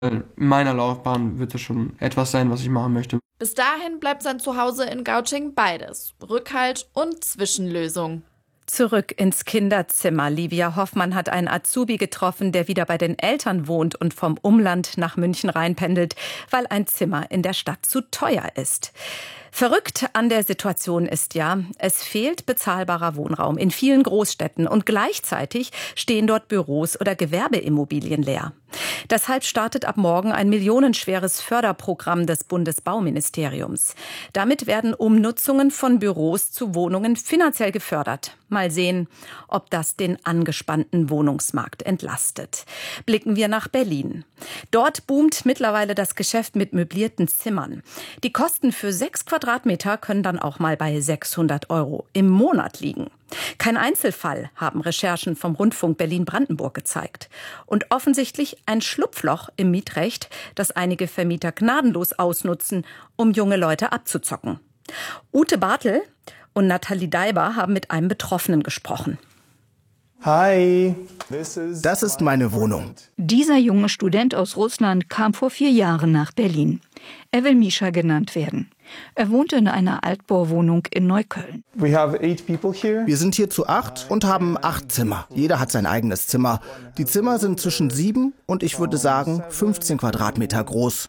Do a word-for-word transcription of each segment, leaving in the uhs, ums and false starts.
In meiner Laufbahn wird es schon etwas sein, was ich machen möchte. Bis dahin bleibt sein Zuhause in Gauching beides: Rückhalt und Zwischenlösung. Zurück ins Kinderzimmer. Livia Hoffmann hat einen Azubi getroffen, der wieder bei den Eltern wohnt und vom Umland nach München reinpendelt, weil ein Zimmer in der Stadt zu teuer ist. Verrückt an der Situation ist ja, es fehlt bezahlbarer Wohnraum in vielen Großstädten und gleichzeitig stehen dort Büros oder Gewerbeimmobilien leer. Deshalb startet ab morgen ein millionenschweres Förderprogramm des Bundesbauministeriums. Damit werden Umnutzungen von Büros zu Wohnungen finanziell gefördert. Mal sehen, ob das den angespannten Wohnungsmarkt entlastet. Blicken wir nach Berlin. Dort boomt mittlerweile das Geschäft mit möblierten Zimmern. Die Kosten für sechs Quadratmeter können dann auch mal bei sechshundert Euro im Monat liegen. Kein Einzelfall, haben Recherchen vom Rundfunk Berlin-Brandenburg gezeigt. Und offensichtlich ein Schlupfloch im Mietrecht, das einige Vermieter gnadenlos ausnutzen, um junge Leute abzuzocken. Ute Bartel und Nathalie Daiber haben mit einem Betroffenen gesprochen. Hi, das ist meine Wohnung. Dieser junge Student aus Russland kam vor vier Jahren nach Berlin. Er will Misha genannt werden. Er wohnte in einer Altbauwohnung in Neukölln. Wir sind hier zu acht und haben acht Zimmer. Jeder hat sein eigenes Zimmer. Die Zimmer sind zwischen sieben und ich würde sagen fünfzehn Quadratmeter groß.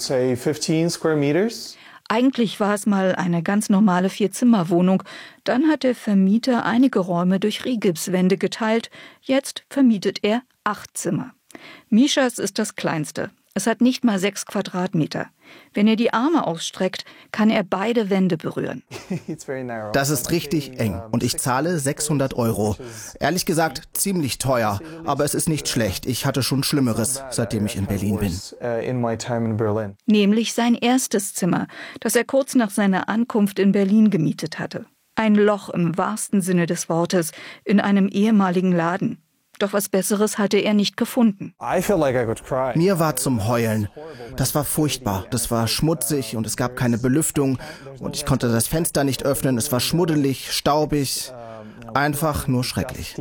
Eigentlich war es mal eine ganz normale Vier-Zimmer-Wohnung. Dann hat der Vermieter einige Räume durch Rigipswände geteilt. Jetzt vermietet er acht Zimmer. Mishas ist das kleinste. Es hat nicht mal sechs Quadratmeter. Wenn er die Arme ausstreckt, kann er beide Wände berühren. Das ist richtig eng und ich zahle sechshundert Euro. Ehrlich gesagt, ziemlich teuer, aber es ist nicht schlecht. Ich hatte schon Schlimmeres, seitdem ich in Berlin bin. Nämlich sein erstes Zimmer, das er kurz nach seiner Ankunft in Berlin gemietet hatte. Ein Loch im wahrsten Sinne des Wortes in einem ehemaligen Laden. Doch was Besseres hatte er nicht gefunden. Mir war zum Heulen. Das war furchtbar. Das war schmutzig und es gab keine Belüftung. Und ich konnte das Fenster nicht öffnen. Es war schmuddelig, staubig. Einfach nur schrecklich.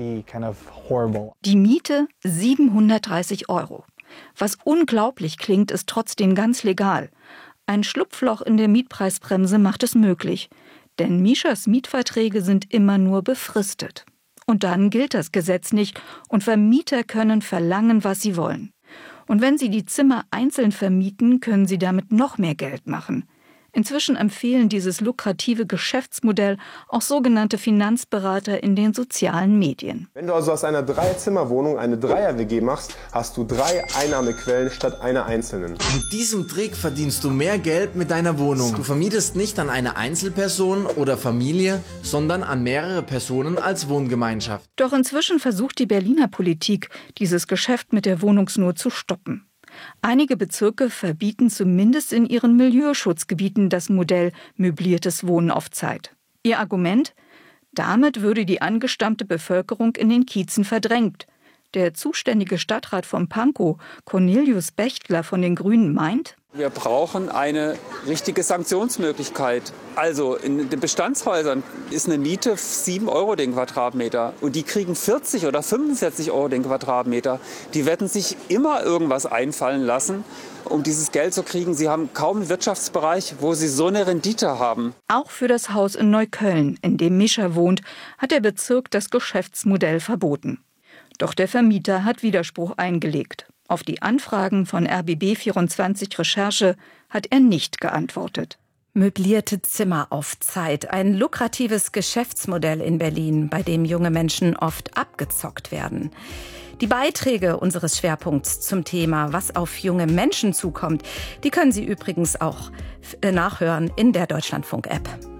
Die Miete siebenhundertdreißig Euro. Was unglaublich klingt, ist trotzdem ganz legal. Ein Schlupfloch in der Mietpreisbremse macht es möglich. Denn Mishas Mietverträge sind immer nur befristet. Und dann gilt das Gesetz nicht und Vermieter können verlangen, was sie wollen. Und wenn sie die Zimmer einzeln vermieten, können sie damit noch mehr Geld machen. Inzwischen empfehlen dieses lukrative Geschäftsmodell auch sogenannte Finanzberater in den sozialen Medien. Wenn du also aus einer Dreizimmerwohnung eine Dreier-W G machst, hast du drei Einnahmequellen statt einer einzelnen. Mit diesem Trick verdienst du mehr Geld mit deiner Wohnung. Du vermietest nicht an eine Einzelperson oder Familie, sondern an mehrere Personen als Wohngemeinschaft. Doch inzwischen versucht die Berliner Politik, dieses Geschäft mit der Wohnungsnot zu stoppen. Einige Bezirke verbieten zumindest in ihren Milieuschutzgebieten das Modell möbliertes Wohnen auf Zeit. Ihr Argument? Damit würde die angestammte Bevölkerung in den Kiezen verdrängt. Der zuständige Stadtrat von Pankow, Cornelius Bechtler von den Grünen, meint: Wir brauchen eine richtige Sanktionsmöglichkeit. Also in den Bestandshäusern ist eine Miete sieben Euro den Quadratmeter und die kriegen vierzig oder fünfundvierzig Euro den Quadratmeter. Die werden sich immer irgendwas einfallen lassen, um dieses Geld zu kriegen. Sie haben kaum einen Wirtschaftsbereich, wo sie so eine Rendite haben. Auch für das Haus in Neukölln, in dem Misha wohnt, hat der Bezirk das Geschäftsmodell verboten. Doch der Vermieter hat Widerspruch eingelegt. Auf die Anfragen von R B B vierundzwanzig Recherche hat er nicht geantwortet. Möblierte Zimmer auf Zeit, ein lukratives Geschäftsmodell in Berlin, bei dem junge Menschen oft abgezockt werden. Die Beiträge unseres Schwerpunkts zum Thema, was auf junge Menschen zukommt, die können Sie übrigens auch nachhören in der Deutschlandfunk-App.